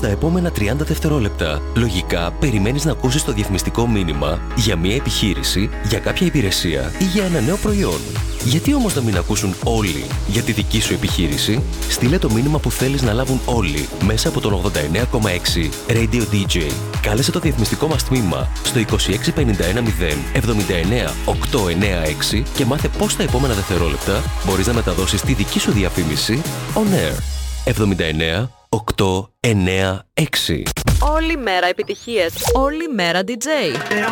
στα επόμενα 30 δευτερόλεπτα. Λογικά, περιμένεις να ακούσεις το διαφημιστικό μήνυμα για μια επιχείρηση, για κάποια υπηρεσία ή για ένα νέο προϊόν. Γιατί όμως να μην ακούσουν όλοι για τη δική σου επιχείρηση? Στείλε το μήνυμα που θέλεις να λάβουν όλοι μέσα από τον 89,6 Radio DJ. Κάλεσε το διαφημιστικό μας τμήμα στο 26510 79 896 και μάθε πώς στα επόμενα δευτερόλεπτα μπορείς να μεταδώσεις τη δική σου διαφήμιση on air. 79 896. Όλη μέρα επιτυχίες, όλη μέρα DJ.